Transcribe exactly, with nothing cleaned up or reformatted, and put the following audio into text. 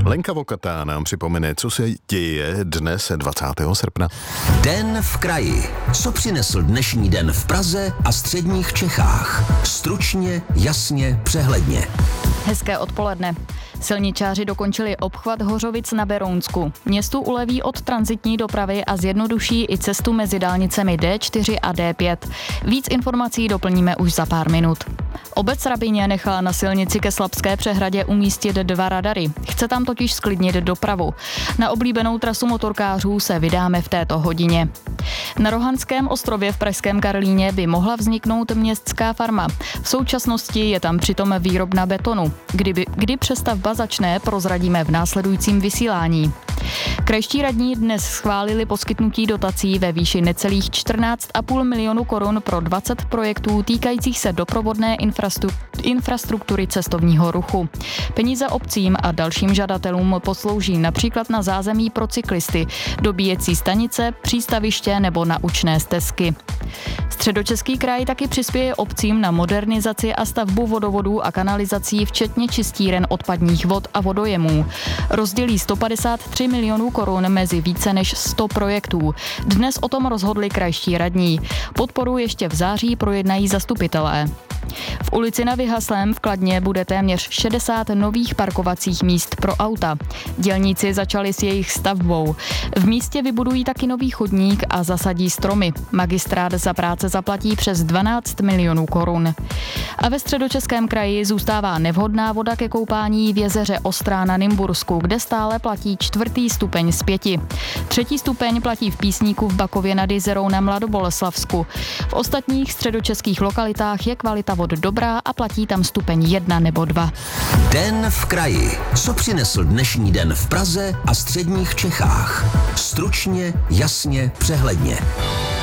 Lenka Vokatá nám připomene, co se děje dnes dvacátého srpna. Den v kraji. Co přinesl dnešní den v Praze a středních Čechách? Stručně, jasně, přehledně. Hezké odpoledne. Silničáři dokončili obchvat Hořovic na Berounsku. Městu uleví od tranzitní dopravy a zjednoduší i cestu mezi dálnicemi D čtyři a D pět. Víc informací doplníme už za pár minut. Obec Rabíně nechala na silnici ke Slabské přehradě umístit dva radary. Chce tam totiž zklidnit dopravu. Na oblíbenou trasu motorkářů se vydáme v této hodině. Na Rohanském ostrově v pražském Karlíně by mohla vzniknout městská farma. V současnosti je tam přitom výrobna betonu. Kdyby, kdy přestavba začne, prozradíme v následujícím vysílání. Krajští radní dnes schválili poskytnutí dotací ve výši necelých čtrnáct a půl milionu korun pro dvacet projektů týkajících se doprovodné infrastruktury cestovního ruchu. Peníze obcím a dalším žadatelům poslouží například na zázemí pro cyklisty, dobíjecí stanice, přístaviště nebo naučné stezky. Středočeský kraj taky přispěje obcím na modernizaci a stavbu vodovodů a kanalizací, včetně čistíren odpadních vod a vodojemů. Rozdělí sto padesát tři milionů korun mezi více než sto projektů. Dnes o tom rozhodli krajští radní. Podporu ještě v září projednají zastupitelé. V ulici na Vyhaslém v Kladně bude téměř šedesát nových parkovacích míst pro auta. Dělníci začali s jejich stavbou. V místě vybudují taky nový chodník a zasadí stromy. Magistrát za práce zaplatí přes dvanáct milionů korun. A ve Středočeském kraji zůstává nevhodná voda ke koupání v jezeře Ostrá na Nymbursku, kde stále platí čtvrtý stupeň z pěti. Třetí stupeň platí v Písníku v Bakově nad Jizerou na Mladoboleslavsku. V ostatních středočeských lokalitách je kvalita vod dobrá a platí tam stupeň jedna nebo dva. Den v kraji. Co přinesl dnešní den v Praze a středních Čechách? Stručně, jasně, přehledně.